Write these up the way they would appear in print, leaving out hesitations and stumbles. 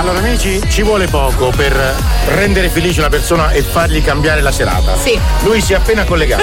Allora amici, ci vuole poco per rendere felice una persona e fargli cambiare la serata. Sì. Lui si è appena collegato.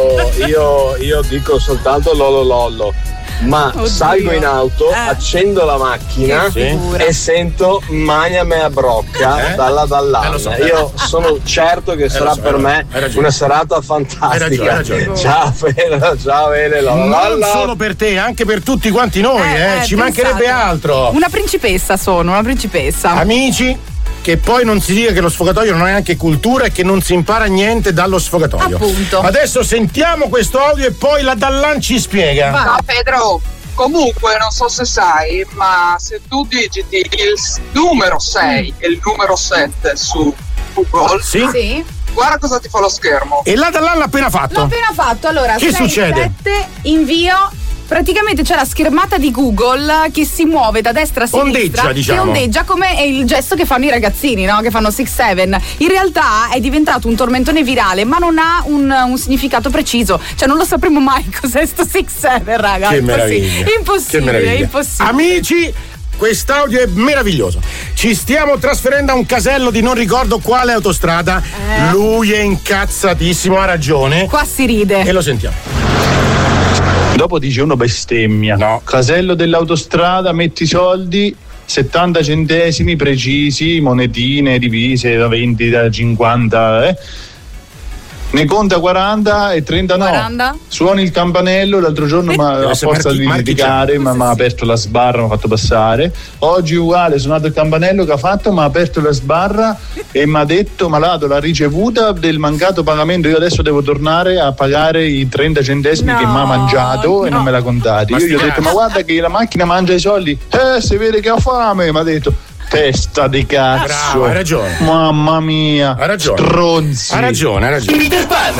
Io dico soltanto lollo. Ma salgo in auto, accendo la macchina e sento Magna mea brocca dalla. So. Io sono certo che sarà per me una serata fantastica. Hai ragione. Ciao Vele, non solo per te, anche per tutti quanti noi, ci mancherebbe altro. Una principessa sono, una principessa. Amici, che poi non si dica che lo sfogatoio non è anche cultura e che non si impara niente dallo sfogatoio. Appunto. Adesso sentiamo questo audio e poi la Dallan ci spiega. No, Pedro, comunque non so se sai, ma se tu digiti il numero 6 e il numero 7 su Google, sì. Guarda cosa ti fa lo schermo. E la Dallan l'ha appena fatto. L'ho appena fatto, allora che 6, succede? 7, invio. Praticamente c'è la schermata di Google che si muove da destra a sinistra, ondeggia, diciamo. che ondeggia come è il gesto che fanno i ragazzini, no? Che fanno 6-7. In realtà è diventato un tormentone virale, ma non ha un significato preciso. Cioè non lo sapremo mai cos'è sto 6-7, raga. Che meraviglia. Impossibile. Amici, quest'audio è meraviglioso. Ci stiamo trasferendo a un casello di non ricordo quale autostrada. Lui è incazzatissimo, ha ragione. Qua si ride. E lo sentiamo. Dopo dice uno bestemmia. No. Casello dell'autostrada, metti i soldi, 70 centesimi precisi, monetine divise da 20, da 50, ne conta 40 e 30 no. 40. Suoni il campanello, l'altro giorno a forza di litigare mi ha aperto la sbarra, mi ha fatto passare. Oggi uguale, suonato il campanello, che ha fatto? Mi ha aperto la sbarra e mi ha detto: mi ha dato la ricevuta del mancato pagamento, io adesso devo tornare a pagare i 30 centesimi che mi ha mangiato e non me l'ha contati. Io gli ho detto: ma guarda che la macchina mangia i soldi, si vede che ha fame. Mi ha detto: testa di cazzo. Bravo, hai ragione. Mamma mia. Ha ragione. Stronzi. Ha ragione. Peter Pan,